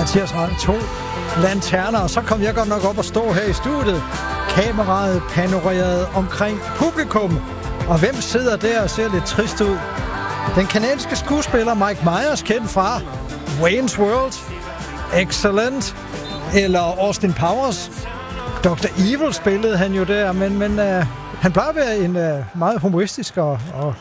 Mathias Rand, 2 lanterner, og så kom jeg godt nok op og stå her i studiet. Kameraet panorerede omkring publikum, og hvem sidder der og ser lidt trist ud? Den kanadiske skuespiller Mike Myers, kendt fra Wayne's World, Excellent, eller Austin Powers. Dr. Evil spillede han jo der, men han plejer at være en meget humoristisk og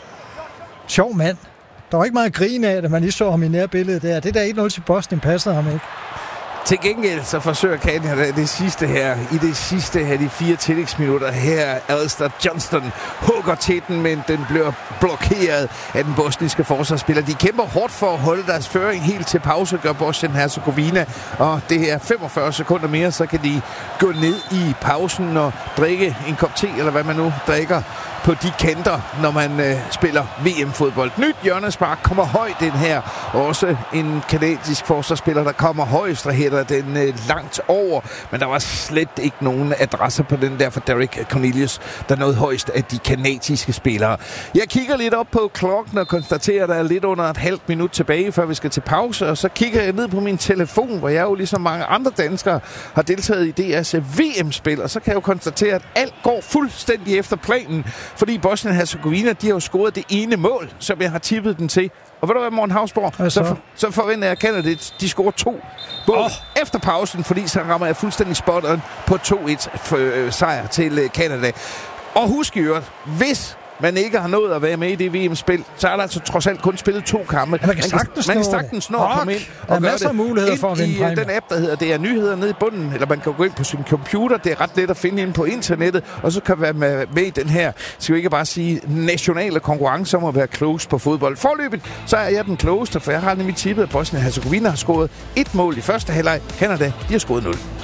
sjov mand. Der var ikke meget grin af, da man lige så ham i nærbilledet der. Det der 1-0 til Boston passede ham ikke. Til gengæld så forsøger Canada i det sidste her, de 4 tillægsminutter her. Alistair Johnston hugger til den, men den bliver blokeret af den bosniske forsvarsspiller. De kæmper hårdt for at holde deres føring helt til pause, gør Bosnien-Herzegovina. Og det her 45 sekunder mere, så kan de gå ned i pausen og drikke en kop te, eller hvad man nu drikker på de kanter, når man spiller VM-fodbold. Nyt hjørnespark kommer højt den her. Også en kanadisk forsvarsspiller, der kommer højst og hætter den langt over. Men der var slet ikke nogen adresser på den der for Derek Cornelius, der nåede højst af de kanadiske spillere. Jeg kigger lidt op på klokken og konstaterer, at der er lidt under et halvt minut tilbage, før vi skal til pause. Og så kigger jeg ned på min telefon, hvor jeg jo ligesom mange andre danskere har deltaget i DR's VM-spil. Og så kan jeg jo konstatere, at alt går fuldstændig efter planen. Fordi Bosnien-Herzegovina, de har jo scoret det ene mål, som jeg har tippet den til. Og ved du hvad, Morten Hausborg? Så forventer jeg, at Canada, de scorer 2 mål efter pausen, fordi så rammer jeg fuldstændig spot on på 2-1 sejr til Canada. Og husk i øvrigt, hvis man ikke har nået at være med i det VM-spil, så er der altså trods alt kun spillet 2 kampe. Man kan sagtens nå at komme ind og gøre masser af muligheder for at vinde i den app, der hedder Det er nyheder nede i bunden, eller man kan gå ind på sin computer. Det er ret let at finde ind på internettet, og så kan man være med i den her, skal vi ikke bare sige, nationale konkurrence om at være klogest på fodbold. Forløbet, så er jeg den klogeste, for jeg har nemlig tippet, at Bosnien-Herzegovina har scoret 1 mål i første halvleg. Canada, de har scoret 0.